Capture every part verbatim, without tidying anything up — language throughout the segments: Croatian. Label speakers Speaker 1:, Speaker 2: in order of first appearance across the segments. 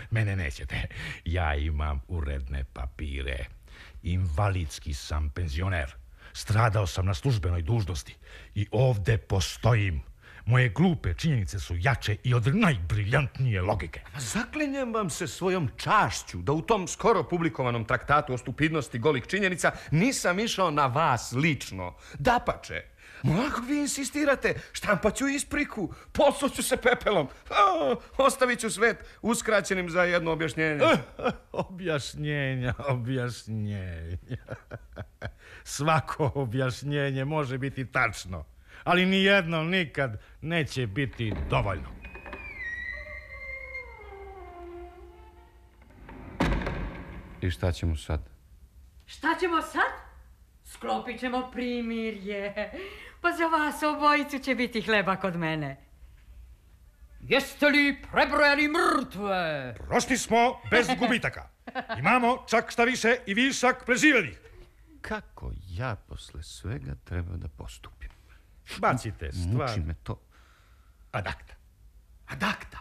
Speaker 1: mene nećete. Ja imam uredne papire. Invalidski sam penzioner. Stradao sam na službenoj dužnosti. I ovde postojim. Moje glupe činjenice su jače i od najbriljantnije logike.
Speaker 2: Zaklinjem vam se svojom čašću da u tom skoro publikovanom traktatu o stupidnosti golih činjenica nisam išao na vas lično. Dapače, ako vi insistirate, štampat ću ispriku, posuću se pepelom, o, ostavit ću svet uskraćenim za jedno objašnjenje.
Speaker 1: Objašnjenja, objašnjenja. Svako objašnjenje može biti tačno, ali nijedno nikad neće biti dovoljno.
Speaker 2: I šta ćemo sad?
Speaker 3: Šta ćemo sad? Sklopit ćemo primirje. Pa za vas obojicu će biti hleba kod mene. Jeste li prebrojali mrtve?
Speaker 1: Prošli smo bez gubitaka. Imamo čak šta više i višak preživjelih.
Speaker 2: Kako ja posle svega treba da postupim?
Speaker 1: Bacite stvar.
Speaker 2: Muči me to.
Speaker 1: Ad acta.
Speaker 2: Ad acta?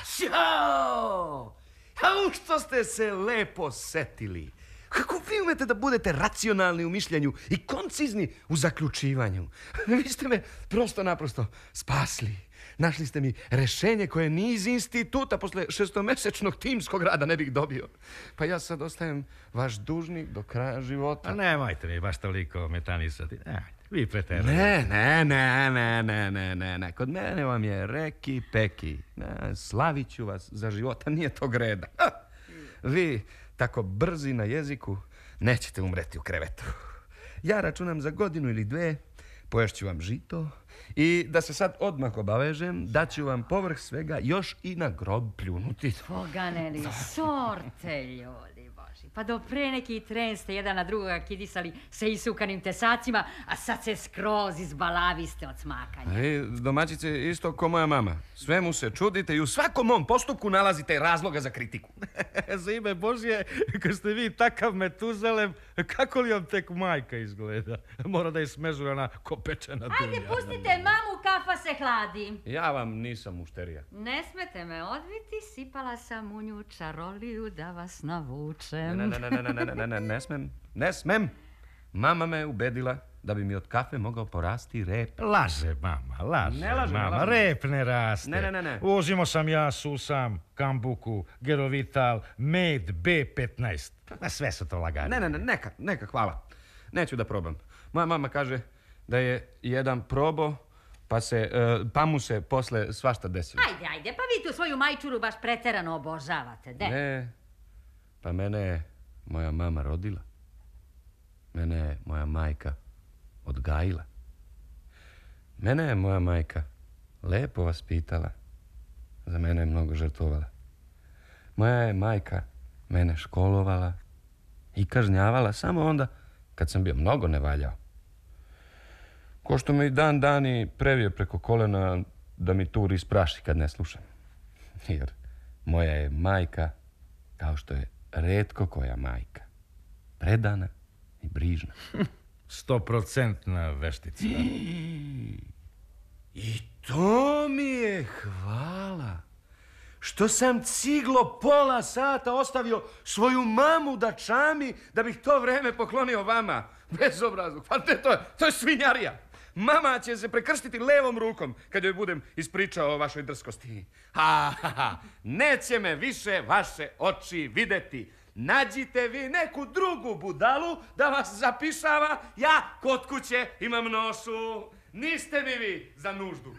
Speaker 2: Sjao! A u što ste se lepo setili? Kako vi umete da budete racionalni u mišljenju i koncizni u zaključivanju? Vi ste me prosto naprosto spasli. Našli ste mi rešenje koje ni iz instituta posle šestomesečnog timskog rada ne bih dobio. Pa ja sad ostajem vaš dužnik do kraja života.
Speaker 1: A nemojte mi baš toliko metanisati. Nemojte, vi preterujete.
Speaker 2: Ne, ne, ne, ne, ne, ne, ne, ne. Kod mene vam je reki peki. Ne, slavit ću vas za života, nije to greda. Ha! Vi, tako brzi na jeziku, nećete umreti u krevetu. Ja računam za godinu ili dve, poješću vam žito i da se sad odmah obavežem, da ću vam povrh svega još i na grob pljunuti.
Speaker 3: Poganeli sorte, ljudi boži. Pa do pre neki tren ste jedan na drugoga kidisali sa isukanim tesacima, a sad se skroz izbalaviste od smakanja.
Speaker 2: E, domaćice, isto ko moja mama. Svemu se čudite i u svakom mom postupku nalazite razloga za kritiku.
Speaker 1: Za ime Božje, kad ste vi takav metuzalem, kako li vam tek majka izgleda? Mora da je smežurana ko pečena dunja.
Speaker 3: Ajde, pustite mamu, kafa se hladi.
Speaker 2: Ja vam nisam mušterija.
Speaker 3: Ne smete me odviti, sipala sam u nju čaroliju da vas navučem.
Speaker 2: Ne, ne, ne, ne, ne, ne, ne, ne, ne smem, ne smem. Mama me ubedila da bi mi od kafe mogao porasti rep.
Speaker 1: Laže mama, laže.
Speaker 2: Ne laže,
Speaker 1: mama,
Speaker 2: ne laže.
Speaker 1: Rep ne raste.
Speaker 2: Ne, ne, ne, ne.
Speaker 1: Uzimo sam ja susam, kambuku, gerovital, med be petnaest. Pa sve su to lagane.
Speaker 2: Ne, ne, ne, neka, neka, hvala. Neću da probam. Moja mama kaže da je jedan probo, pa, se, uh, pa mu se posle svašta desilo.
Speaker 3: Ajde, ajde, pa vi tu svoju majčuru baš preterano obožavate, de?
Speaker 2: Ne, pa mene je moja mama rodila. Mene je moja majka odgajila. Mene je moja majka lepo vaspitala. Za mene je mnogo žrtvovala. Moja je majka mene školovala i kažnjavala samo onda kad sam bio mnogo nevaljao. Ko što me i dan dani previje preko kolena da mi turi ispraši kad ne slušam. Jer moja je majka kao što je retko koja majka. Predana i brižna.
Speaker 1: Stoprocentna veštica.
Speaker 2: I to mi je hvala. Što sam ciglo pola sata ostavio svoju mamu da čami da bih to vreme poklonio vama. Bezobrazluk. Pa te, to, je, to je svinjarija. Mama će se prekrstiti levom rukom kad joj budem ispričao o vašoj drskosti. Ha, ha, ha. Neće me više vaše oči videti. Nađite vi neku drugu budalu da vas zapišava. Ja kod kuće imam nošu. Niste mi vi za nuždu.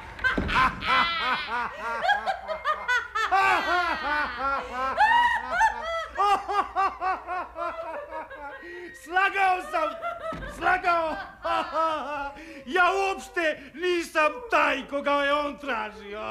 Speaker 1: Slagao sam! Slagao! Ja uopšte nisam taj koga je on tražio.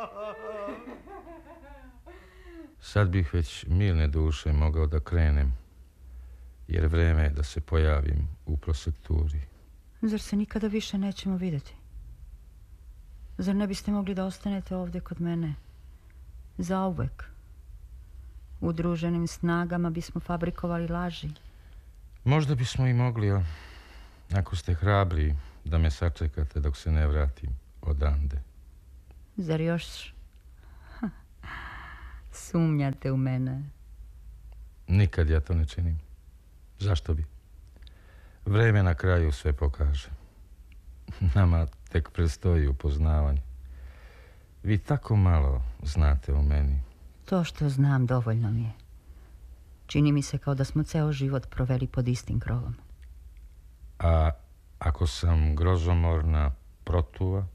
Speaker 1: Sad bih već mirne duše mogao da krenem, jer vreme je da se pojavim u prosekturi.
Speaker 3: Zar se nikada više nećemo vidjeti? Zar ne biste mogli da ostanete ovdje kod mene? Zauvek. Udruženim snagama bismo fabrikovali laži.
Speaker 1: Možda bismo i mogli, ako ste hrabri, da me sačekate dok se ne vratim odande.
Speaker 3: Zar još Sumnjate u mene.
Speaker 1: Nikad ja to ne činim. Zašto bi? Vreme na kraju sve pokaže. Nama tek predstoji upoznavanje. Vi tako malo znate o meni.
Speaker 3: To što znam dovoljno mi je. Čini mi se kao da smo ceo život proveli pod istim krovom.
Speaker 1: A ako sam grozomorna protuva?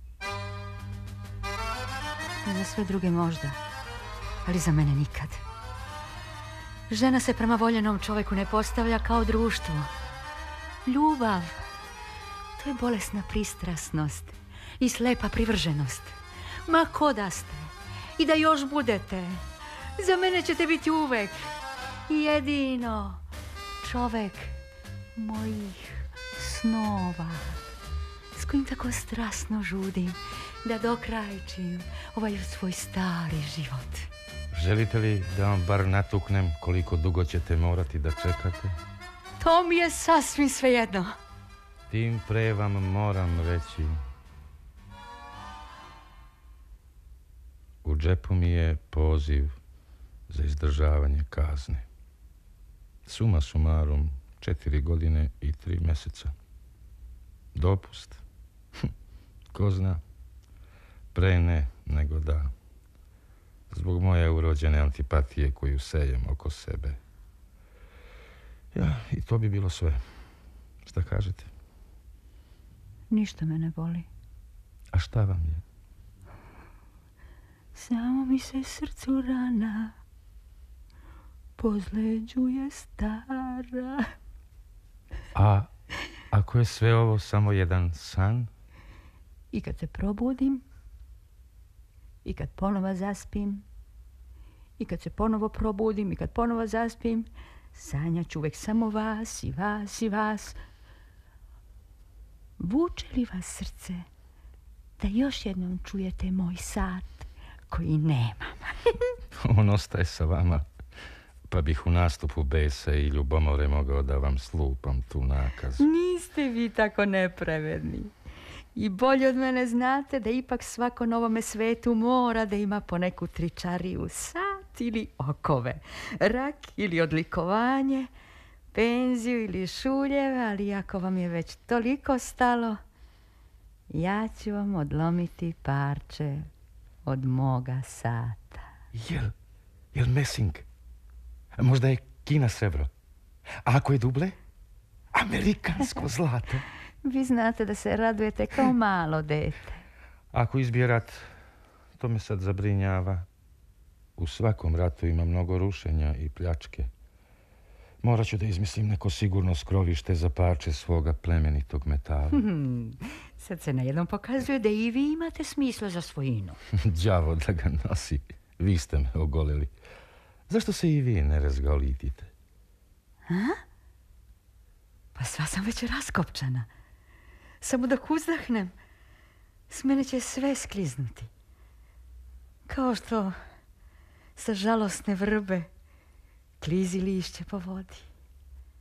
Speaker 3: Za sve druge možda, ali za mene nikad. Žena se prema voljenom čoveku ne postavlja kao društvo. Ljubav, to je bolesna pristrasnost i slepa privrženost. Ma ko da ste i da još budete, za mene ćete biti uvek jedino čovek mojih snova, s kojim tako strasno žudim da dokrajčim ovaj svoj stari život.
Speaker 1: Želite li da vam bar natuknem koliko dugo ćete morati da čekate?
Speaker 3: To mi je sasvim svejedno.
Speaker 1: Tim pre vam moram reći. U džepu mi je poziv za izdržavanje kazne. Suma sumarum, četiri godine i tri meseca. Dopust? Ko zna? Pre ne nego da. Zbog moje urođene antipatije koju sejem oko sebe. Ja, i to bi bilo sve. Šta kažete?
Speaker 3: Ništa me ne boli.
Speaker 1: A šta vam je?
Speaker 3: Samo mi se srcu rana pozleđuje stara.
Speaker 1: A ako je sve ovo samo jedan san?
Speaker 3: I kad se probudim, i kad ponovo zaspim, i kad se ponovo probudim, i kad ponovo zaspim, sanjaću uvek samo vas i vas i vas. Vuče li vas srce da još jednom čujete moj sat koji nemam?
Speaker 1: On ostaje sa vama, pa bih u nastupu besa i ljubomore mogao da vam slupam tu nakazu.
Speaker 3: Niste vi tako nepravedni. I bolje od mene znate da ipak svako na ovome svetu mora da ima po neku tričariju, sat ili okove, rak ili odlikovanje, penziju ili šuljeve, ali ako vam je već toliko stalo, ja ću vam odlomiti parče od moga sata.
Speaker 1: Jel, jel mesing? Možda je Kina srebro. A ako je duble? Amerikansko zlato.
Speaker 3: Vi znate da se radujete kao malo dete.
Speaker 1: Ako izbije rat, to me sad zabrinjava. U svakom ratu ima mnogo rušenja i pljačke. Morat ću da izmislim neko sigurno skrovište za parče svoga plemenitog metala.
Speaker 3: Hmm, sad se najednom pokazuje da i vi imate smisla za svojinu.
Speaker 1: Đavo da ga nosi. Vi ste me ogolili. Zašto se i vi ne razgolitite?
Speaker 3: A? Pa sva sam već raskopčana. Samo dok uzdahnem, s mene će sve skliznuti. Kao što sa žalosne vrbe klizi lišće po vodi.